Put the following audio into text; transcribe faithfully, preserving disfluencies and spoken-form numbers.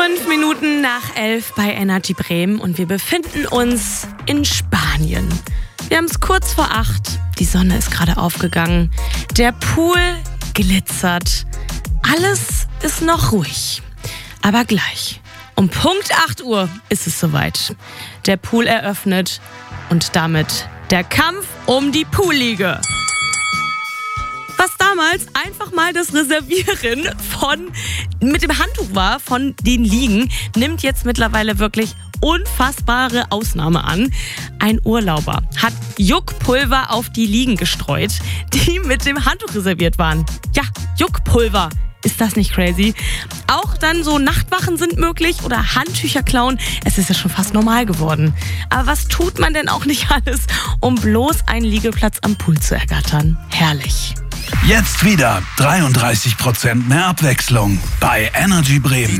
Fünf Minuten nach elf bei Energy Bremen und wir befinden uns in Spanien. Wir haben es kurz vor acht, die Sonne ist gerade aufgegangen, der Pool glitzert, alles ist noch ruhig. Aber gleich, um Punkt acht Uhr ist es soweit. Der Pool eröffnet und damit der Kampf um die Poolliege. Was damals einfach mal das Reservieren von mit dem Handtuch war von den Liegen, nimmt jetzt mittlerweile wirklich unfassbare Ausnahme an. Ein Urlauber hat Juckpulver auf die Liegen gestreut, die mit dem Handtuch reserviert waren. Ja, Juckpulver. Ist das nicht crazy? Auch dann so Nachtwachen sind möglich oder Handtücher klauen. Es ist ja schon fast normal geworden. Aber was tut man denn auch nicht alles, um bloß einen Liegeplatz am Pool zu ergattern? Herrlich. Jetzt wieder dreiunddreißig Prozent mehr Abwechslung bei Energy Bremen.